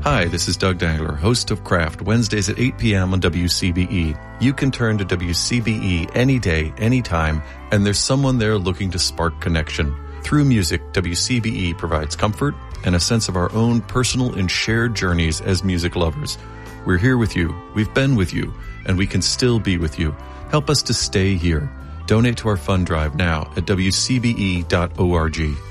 Hi, this is Doug Dangler, host of Craft, Wednesdays at 8 p.m. on WCBE. You can turn to WCBE any day, anytime, and there's someone there looking to spark connection. Through music, WCBE provides comfort and a sense of our own personal and shared journeys as music lovers. We're here with you, we've been with you, and we can still be with you. Help us to stay here. Donate to our fund drive now at WCBE.org.